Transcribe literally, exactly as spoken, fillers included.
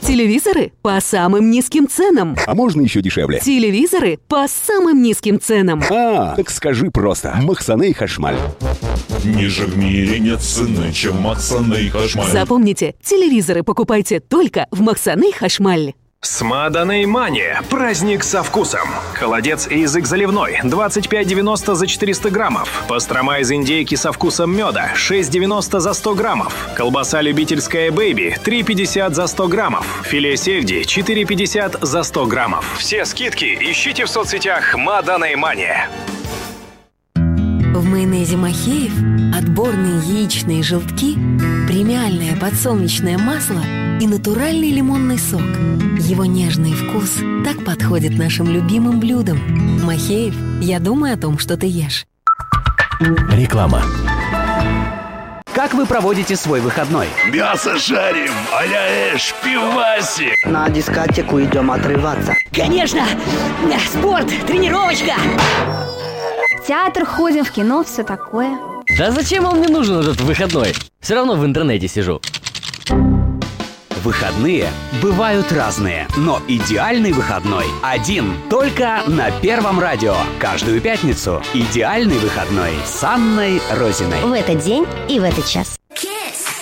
Телевизоры по самым низким ценам. А можно еще дешевле? Телевизоры по самым низким ценам. А, так скажи просто. Махсаней Хашмаль. Ниже в мире нет цены, чем Махсаней Хашмаль. Запомните, телевизоры покупайте только в Махсаней Хашмаль. Смаданей Мания. Праздник со вкусом. Холодец и язык заливной. двадцать пять девяносто за четыреста граммов. Пастрома из индейки со вкусом меда. шесть девяносто за сто граммов. Колбаса любительская Бэйби. три пятьдесят за сто граммов. Филе сельди. четыре пятьдесят за сто граммов. Все скидки ищите в соцсетях Смаданей Мания. В майонезе Махеев отборные яичные желтки, премиальное подсолнечное масло и натуральный лимонный сок. Его нежный вкус так подходит нашим любимым блюдам. Махеев, я думаю о том, что ты ешь. Реклама. Как вы проводите свой выходной? Мясо жарим, а-ля эш, пивасик. На дискотеку идем отрываться. Конечно! Спорт, тренировочка! В театр ходим, в кино, все такое. Да зачем он мне нужен этот выходной? Все равно в интернете сижу. Выходные бывают разные, но идеальный выходной один только на Первом радио. Каждую пятницу идеальный выходной с Анной Розиной. В этот день и в этот час.